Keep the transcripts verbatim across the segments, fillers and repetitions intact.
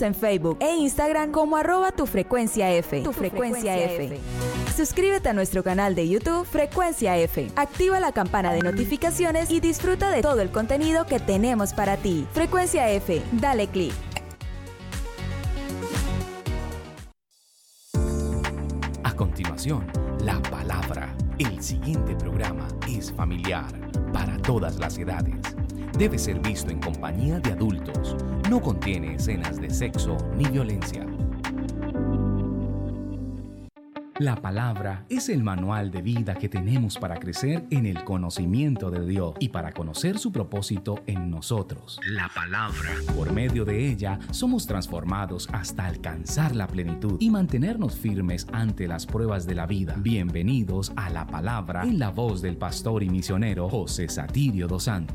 Síguenos en Facebook e Instagram como arroba tu frecuencia F. Tu frecuencia F. Suscríbete a nuestro canal de YouTube Frecuencia F. Activa la campana de notificaciones y disfruta de todo el contenido que tenemos para ti. Frecuencia F, dale clic. A continuación, la palabra. El siguiente programa es familiar para todas las edades. Debe ser visto en compañía de adultos. No contiene escenas de sexo ni violencia. La palabra es el manual de vida que tenemos para crecer en el conocimiento de Dios y para conocer su propósito en nosotros. La palabra. Por medio de ella somos transformados hasta alcanzar la plenitud y mantenernos firmes ante las pruebas de la vida. Bienvenidos a La Palabra en la voz del pastor y misionero José Satirio dos Santos.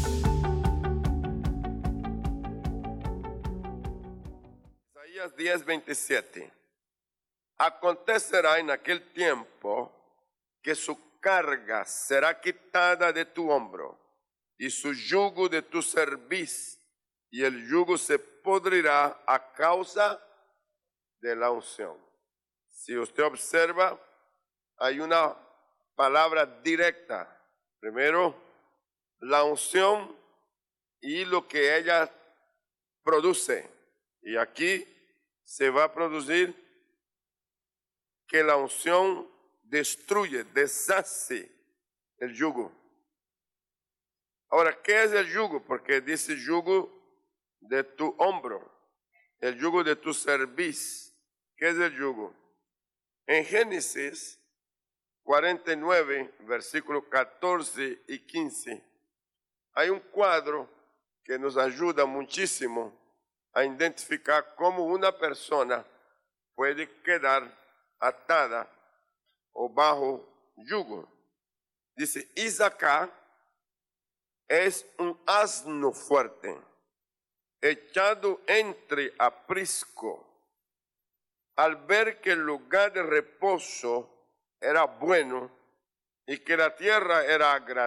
Isaías diez, veintisiete. Acontecerá en aquel tiempo que su carga será quitada de tu hombro y su yugo de tu cerviz, y el yugo se pudrirá a causa de la unción. Si usted observa, hay una palabra directa. Primero, la unción y lo que ella produce. Y aquí se va a producir que la unción destruye, deshace el yugo. Ahora, ¿qué es el yugo? Porque dice yugo de tu hombro, el yugo de tu cerviz. ¿Qué es el yugo? En Génesis cuarenta y nueve, versículos catorce y quince, hay un cuadro que nos ayuda muchísimo a identificar cómo una persona puede quedar atada o bajo yugo. Dice, Isaca es un asno fuerte, echado entre aprisco. Al ver que el lugar de reposo era bueno y que la tierra era agradable,